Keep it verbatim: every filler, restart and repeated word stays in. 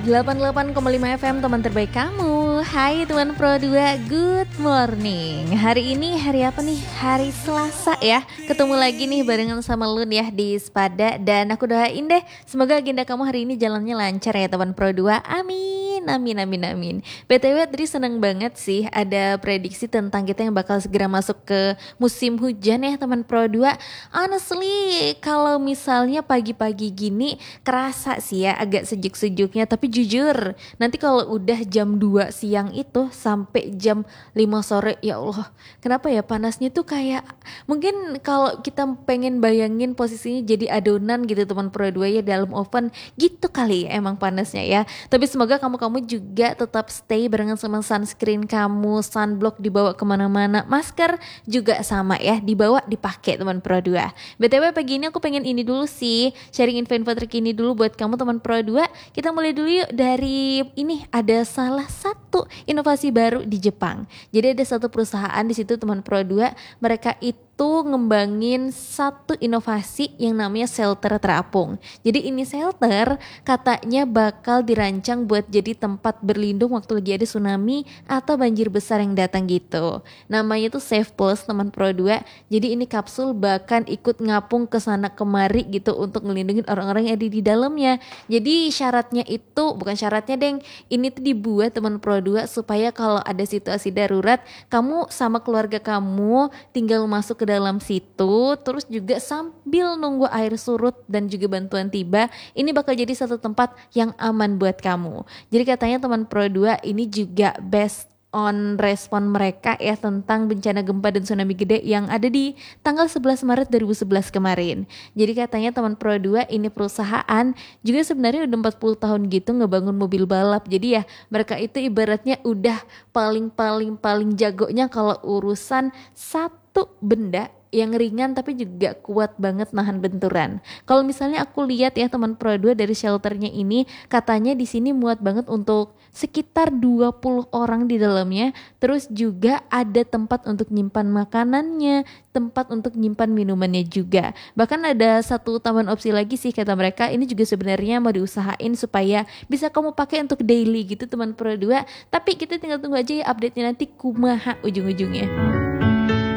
delapan puluh delapan koma lima F M, teman terbaik kamu. Hai teman Pro dua, good morning. Hari ini hari apa nih? Hari Selasa ya. Ketemu lagi nih barengan sama Lun ya di Spada. Dan aku doain deh, semoga agenda kamu hari ini jalannya lancar ya teman Pro dua. Amin, amin, amin, amin. B T W tadi seneng banget sih ada prediksi tentang kita yang bakal segera masuk ke musim hujan ya teman Pro dua. Honestly, kalau misalnya pagi-pagi gini kerasa sih ya agak sejuk-sejuknya. Tapi jujur, nanti kalau udah jam dua siang itu sampai jam lima sore, ya Allah, kenapa ya panasnya tuh kayak, mungkin kalau kita pengen bayangin posisinya jadi adonan gitu teman Pro dua ya dalam oven, gitu kali ya emang panasnya ya. Tapi semoga kamu-kamu juga tetap stay barengan sama sunscreen kamu, sunblock dibawa kemana-mana, masker juga sama ya, dibawa dipakai teman Pro dua. B T W pagi ini aku pengen ini dulu sih, sharing info-info terkini dulu buat kamu teman Pro dua. Kita mulai dulu yuk dari ini, ada salah satu inovasi baru di Jepang. Jadi ada satu perusahaan di situ teman Pro dua, mereka itu ngembangin satu inovasi yang namanya shelter terapung. Jadi ini shelter katanya bakal dirancang buat jadi tempat berlindung waktu lagi ada tsunami atau banjir besar yang datang gitu. Namanya tuh Safe Plus teman Pro dua. Jadi ini kapsul bahkan ikut ngapung ke sana kemari gitu untuk ngelindungin orang-orang yang ada di dalamnya. Jadi syaratnya itu, bukan syaratnya deng, ini tuh dibuat teman Pro dua supaya kalau ada situasi darurat, kamu sama keluarga kamu tinggal masuk ke dalam situ, terus juga sambil nunggu air surut dan juga bantuan tiba, ini bakal jadi satu tempat yang aman buat kamu. Jadi katanya teman Pro dua ini juga best on respon mereka ya tentang bencana gempa dan tsunami gede yang ada di tanggal sebelas Maret dua ribu sebelas kemarin. Jadi katanya teman Pro dua ini perusahaan juga sebenarnya udah empat puluh tahun gitu ngebangun mobil balap. Jadi ya mereka itu ibaratnya udah paling-paling paling jagonya kalau urusan satu benda yang ringan tapi juga kuat banget nahan benturan. Kalau misalnya aku lihat ya teman Pro dua dari shelternya ini, katanya di sini muat banget untuk sekitar dua puluh orang di dalamnya. Terus juga ada tempat untuk nyimpan makanannya, tempat untuk nyimpan minumannya juga. Bahkan ada satu tambahan opsi lagi sih kata mereka, ini juga sebenarnya mau diusahain supaya bisa kamu pakai untuk daily gitu teman Pro dua. Tapi kita tinggal tunggu aja ya update-nya nanti kumaha ujung-ujungnya.